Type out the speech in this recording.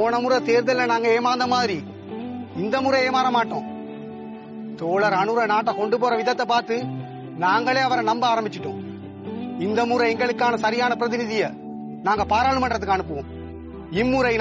போன முறை தேர்தலில் நாங்க ஏமாந்த மாதிரி இந்த முறை ஏமாற மாட்டோம். தோழர் அனுர நாட்டை கொண்டு போற விதத்தை பார்த்து நாங்களே அவரை நம்ப ஆரம்பிச்சிட்டோம். இந்த முறை எங்களுக்கான சரியான பிரதிநிதியை நாங்க பாராளுமன்றத்துக்கு அனுப்புவோம். இம்முறை